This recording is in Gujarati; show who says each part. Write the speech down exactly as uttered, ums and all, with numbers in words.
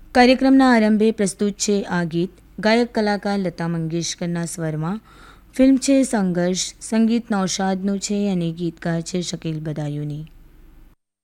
Speaker 1: કાર્યક્રમના આરંભે પ્રસ્તુત છે આ ગીત. ગાયક કલાકાર લતા મંગેશકરના સ્વરમાં. ફિલ્મ છે સંઘર્ષ. સંગીત નૌશાદનું છે અને ગીતકાર છે શકીલ બદાયુની.